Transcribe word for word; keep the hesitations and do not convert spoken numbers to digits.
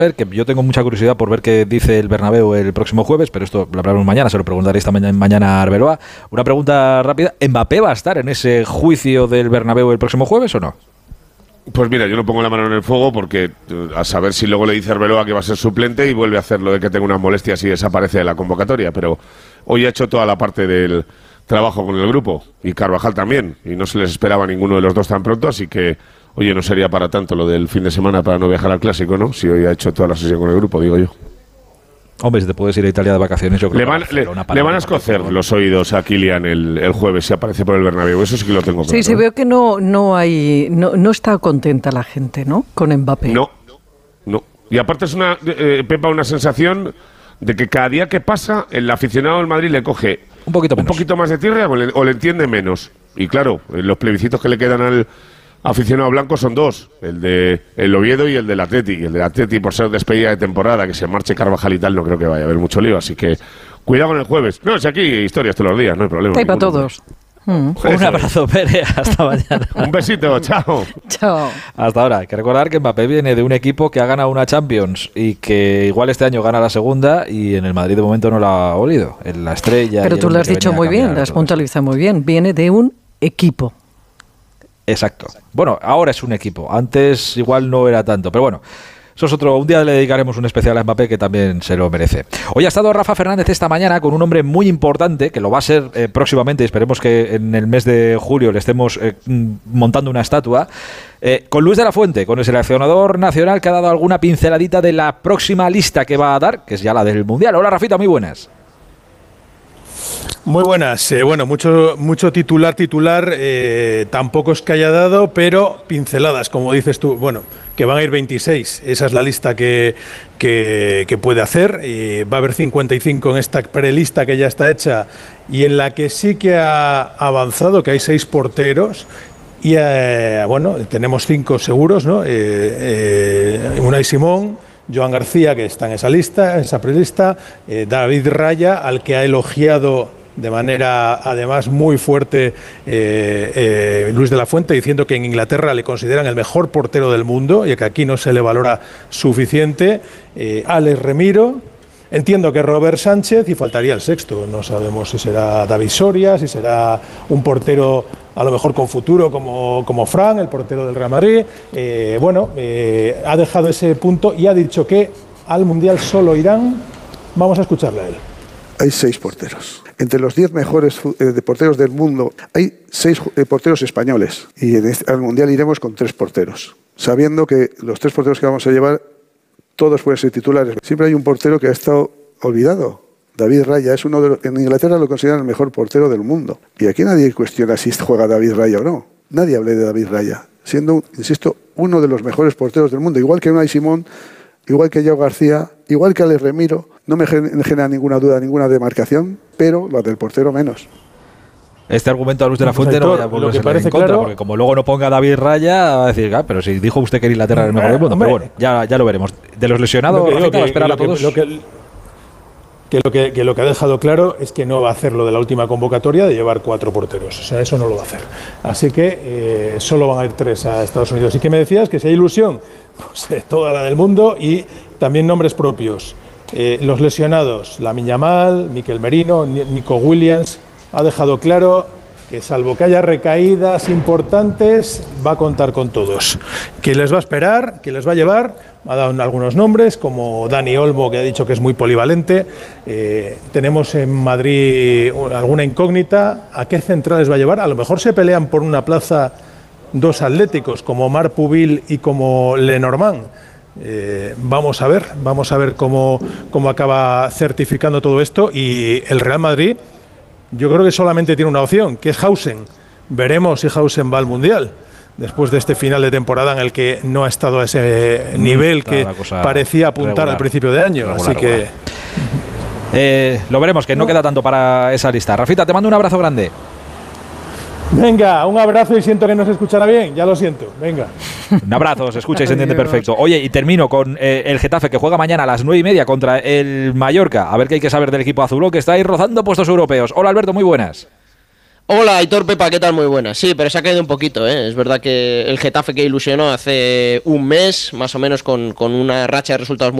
que yo tengo mucha curiosidad por ver qué dice el Bernabéu el próximo jueves, pero esto lo hablaremos mañana, se lo preguntaré esta mañana, mañana a Arbeloa. Una pregunta rápida, ¿Mbappé va a estar en ese juicio del Bernabéu el próximo jueves o no? Pues mira, yo no pongo la mano en el fuego porque a saber si luego le dice a Arbeloa que va a ser suplente y vuelve a hacerlo de que tenga unas molestias y desaparece de la convocatoria, pero hoy ha hecho toda la parte del trabajo con el grupo y Carvajal también, y no se les esperaba a ninguno de los dos tan pronto, así que oye, no sería para tanto lo del fin de semana para no viajar al Clásico, ¿no? Si hoy ha hecho toda la sesión con el grupo, digo yo. Hombre, si te puedes ir a Italia de vacaciones, yo creo le van, que le, le van a escocer los oídos a Kylian el, el jueves si aparece por el Bernabéu. Eso sí que lo tengo claro. Sí, sí, veo que no, no hay, no, no está contenta la gente, ¿no? Con Mbappé. No, no. Y aparte es una, eh, Pepa, una sensación de que cada día que pasa el aficionado del Madrid le coge un poquito, un poquito más de tierra o le, o le entiende menos. Y claro, los plebiscitos que le quedan al aficionado blanco son dos, el de el Oviedo y el del Atleti. Y el del Atleti, por ser despedida de temporada, que se marche Carvajal y tal, no creo que vaya a haber mucho lío, así que cuidado con el jueves. No, si aquí historias todos los días, no hay problema. Hay para todos. Mm. Un abrazo, Pere, hasta mañana. Un besito, chao. Chao. Hasta ahora. Hay que recordar que Mbappé viene de un equipo que ha ganado una Champions y que igual este año gana la segunda, y en el Madrid de momento no la ha olido. En la estrella. Pero tú lo has dicho muy bien, lo has puntualizado muy bien. Viene de un equipo. Exacto. Bueno, ahora es un equipo. Antes igual no era tanto, pero bueno. Eso es otro. Un día le dedicaremos un especial a Mbappé, que también se lo merece. Hoy ha estado Rafa Fernández esta mañana con un hombre muy importante, que lo va a ser eh, próximamente. Esperemos que en el mes de julio le estemos eh, montando una estatua. Eh, con Luis de la Fuente, con el seleccionador nacional, que ha dado alguna pinceladita de la próxima lista que va a dar, que es ya la del Mundial. Hola, Rafita, muy buenas. Muy buenas. Eh, bueno, mucho, mucho titular, titular. Eh, tampoco es que haya dado, pero pinceladas, como dices tú. Bueno, que van a ir veintiséis. Esa es la lista que, que, que puede hacer. Eh, va a haber cincuenta y cinco en esta prelista que ya está hecha y en la que sí que ha avanzado, que hay seis porteros. Y eh, bueno, tenemos cinco seguros, ¿no? Eh, eh, Unai Simón, Joan García, que está en esa lista, en esa prelista, eh, David Raya, al que ha elogiado de manera además muy fuerte eh, eh, Luis de la Fuente, diciendo que en Inglaterra le consideran el mejor portero del mundo y que aquí no se le valora suficiente. eh, Alex Remiro, entiendo que Robert Sánchez, y faltaría el sexto. No sabemos si será David Soria, si será un portero a lo mejor con futuro como, como Fran, el portero del Real Madrid. Eh, bueno, eh, ha dejado ese punto y ha dicho que al Mundial solo irán. Vamos a escucharle a él. Hay seis porteros. Entre los diez mejores eh, porteros del mundo hay seis eh, porteros españoles. Y en este, al Mundial iremos con tres porteros, sabiendo que los tres porteros que vamos a llevar, todos pueden ser titulares. Siempre hay un portero que ha estado olvidado. David Raya es uno de los, en Inglaterra lo consideran el mejor portero del mundo. Y aquí nadie cuestiona si juega David Raya o no. Nadie habla de David Raya, siendo, insisto, uno de los mejores porteros del mundo. Igual que Unai Simón, igual que Joao García, igual que Alex Remiro. No me genera ninguna duda, ninguna demarcación, pero la del portero menos. Este argumento a Luz de la Fuente no vaya a volverse en contra, claro, porque como luego no ponga David Raya, va a decir, ah, pero si dijo usted que Inglaterra era el mejor del mundo. Pero bueno, ya, ya lo veremos. De los lesionados, lo que, Rafita, que, va a esperar lo a todos. Que, lo que, que, lo que, que lo que ha dejado claro es que no va a hacer lo de la última convocatoria de llevar cuatro porteros. O sea, eso no lo va a hacer. Así que eh, solo van a ir tres a Estados Unidos. ¿Y qué me decías? Que si hay ilusión, pues eh, toda la del mundo, y también nombres propios. Eh, los lesionados, Lamine Yamal, Mikel Merino, Nico Williams, ha dejado claro que salvo que haya recaídas importantes, va a contar con todos. Que les va a esperar, que les va a llevar, ha dado algunos nombres, como Dani Olmo, que ha dicho que es muy polivalente. Eh, tenemos en Madrid alguna incógnita, ¿a qué centrales va a llevar? A lo mejor se pelean por una plaza dos atléticos, como Omar Pubil y como Lenormand. Eh, vamos a ver, vamos a ver cómo, cómo acaba certificando todo esto. Y el Real Madrid, yo creo que solamente tiene una opción, que es Hausen. Veremos si Hausen va al Mundial después de este final de temporada en el que no ha estado a ese nivel que parecía apuntar regular, al principio de año. Regular, así regular. que eh, lo veremos, que no, no queda tanto para esa lista. Rafita, te mando un abrazo grande. Venga, un abrazo, y siento que no se escuchará bien, ya lo siento, venga. Un abrazo, se escucha y se entiende perfecto. Oye, y termino con eh, el Getafe, que juega mañana a las nueve y media contra el Mallorca. A ver qué hay que saber del equipo azulón, que está ahí rozando puestos europeos. Hola, Alberto, muy buenas. Hola, Aitor, Pepa, ¿qué tal? Muy buenas. Sí, pero se ha caído un poquito, ¿eh? Es verdad que el Getafe que ilusionó hace un mes, más o menos, con, con una racha de resultados muy